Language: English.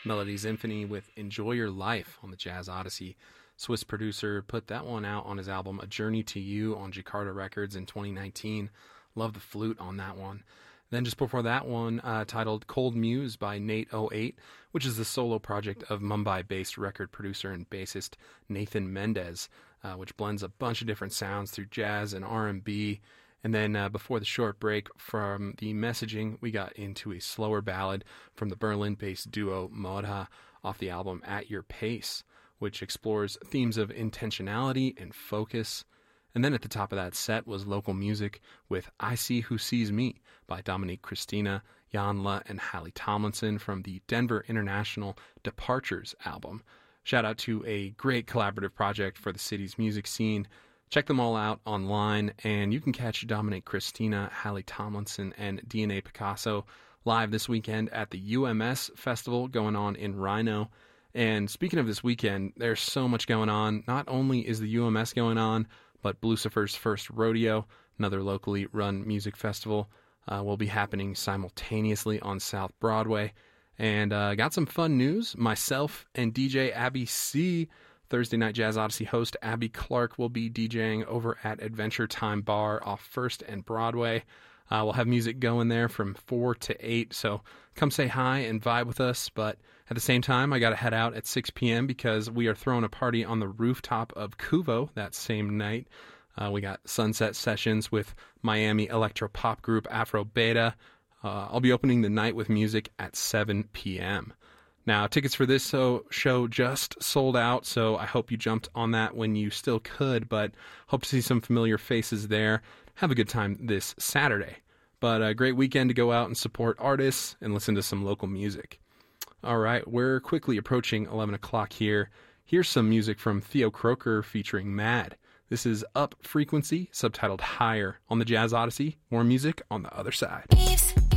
Melodies Infinity with Enjoy Your Life on the Jazz Odyssey. Swiss producer put that one out on his album A Journey to You on Jakarta Records in 2019. Love the flute on that one. Then just before that one, titled Cold Muse by Nate 08, which is the solo project of Mumbai-based record producer and bassist Nathan Mendez, which blends a bunch of different sounds through jazz and R&B. And then before the short break from the messaging, we got into a slower ballad from the Berlin-based duo Modha off the album At Your Pace, which explores themes of intentionality and focus. And then at the top of that set was local music with I See Who Sees Me by Dominique Christina, Jan Le, and Hallie Tomlinson from the Denver International Departures album. Shout out to a great collaborative project for the city's music scene. Check them all out online, and you can catch Dominique Christina, Hallie Tomlinson, and DNA Picasso live this weekend at the UMS Festival going on in Rhino. And speaking of this weekend, there's so much going on. Not only is the UMS going on, but Blucifer's First Rodeo, another locally run music festival, will be happening simultaneously on South Broadway. And got some fun news. Myself and DJ Abby C., Thursday Night Jazz Odyssey host Abby Clark, will be DJing over at Adventure Time Bar off First and Broadway. We'll have music going there from 4 to 8, so come say hi and vibe with us. But at the same time, I got to head out at 6 p.m. because we are throwing a party on the rooftop of Kuvo that same night. We got sunset sessions with Miami electro-pop group Afro Beta. I'll be opening the night with music at 7 p.m. Now, tickets for this show just sold out, so I hope you jumped on that when you still could, but hope to see some familiar faces there. Have a good time this Saturday. But a great weekend to go out and support artists and listen to some local music. All right, we're quickly approaching 11 o'clock here. Here's some music from Theo Croker featuring Mad. This is Up Frequency, subtitled Higher on the Jazz Odyssey. More music on the other side.